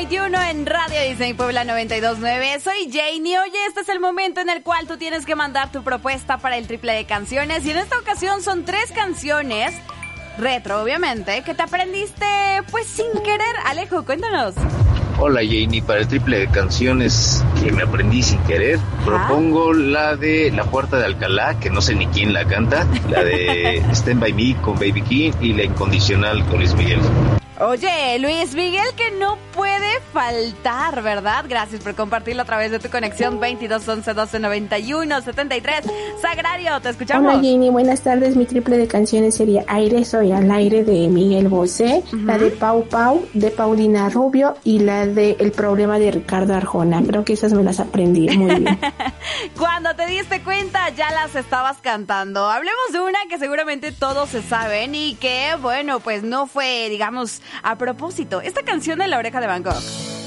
21 en Radio Disney Puebla 92.9. Soy Janie. Oye, este es el momento en el cual tú tienes que mandar tu propuesta para el triple de canciones. Y en esta ocasión son 3 canciones retro, obviamente, que te aprendiste pues sin querer. Alejo, cuéntanos. Hola Janie, para el triple de canciones que me aprendí sin querer, propongo la de La Puerta de Alcalá, que no sé ni quién la canta, la de Stand By Me con Baby King y La Incondicional con Luis Miguel. Oye, Luis Miguel, que no puede faltar, ¿verdad? Gracias por compartirlo a través de tu conexión 22 11 12 91 73. Sagrario, te escuchamos. Hola Jenny, buenas tardes. Mi triple de canciones sería Aire, Soy al Aire de Miguel Bosé, la de Pau Pau de Paulina Rubio y la de El Problema de Ricardo Arjona. Creo que esas me las aprendí muy bien. Cuando te diste cuenta ya las estabas cantando. Hablemos de una que seguramente todos se saben y que, bueno, pues no fue, digamos, a propósito. Esta canción de La Oreja de Van Gogh.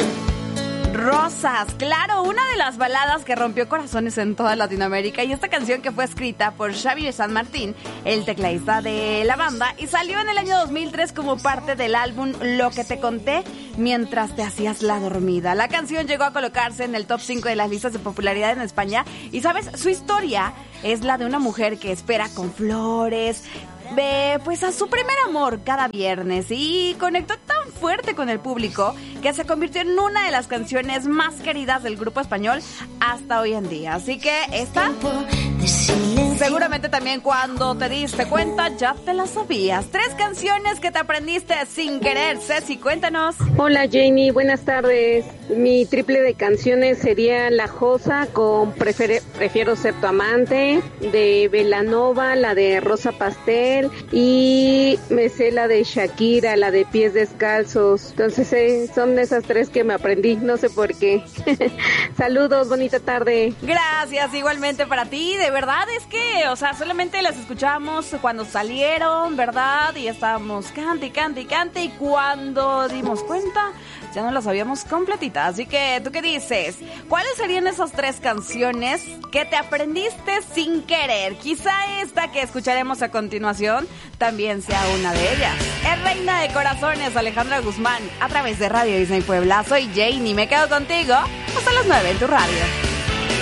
Rosas, claro, una de las baladas que rompió corazones en toda Latinoamérica, y esta canción que fue escrita por Xavier San Martín, el tecladista de la banda, y salió en el año 2003 como parte del álbum Lo que te conté mientras te hacías la dormida. La canción llegó a colocarse en el top 5 de las listas de popularidad en España, y sabes, su historia es la de una mujer que espera con flores, ve pues a su primer amor cada viernes, y conectó tan fuerte con el público que se convirtió en una de las canciones más queridas del grupo español hasta hoy en día. Así que esta seguramente también cuando te diste cuenta ya te la sabías. 3 canciones que te aprendiste sin querer. Ceci, cuéntanos. Hola Janie, buenas tardes. Mi triple de canciones sería La Josa con Prefiero Ser Tu Amante, de Belanova, la de Rosa Pastel, y me sé la de Shakira, la de Pies Descalzos. Entonces son esas 3 que me aprendí, no sé por qué. Saludos, bonita tarde. Gracias, igualmente para ti. De verdad es que, o sea, solamente las escuchamos cuando salieron, ¿verdad? Y estábamos cante y cuando dimos cuenta ya no las sabíamos completitas. Así que, ¿tú qué dices? ¿Cuáles serían esas 3 canciones que te aprendiste sin querer? Quizá esta que escucharemos a continuación también sea una de ellas. Es Reina de Corazones, Alejandra Guzmán, a través de Radio Disney Puebla. Soy Janie, me quedo contigo hasta las 9 en tu radio.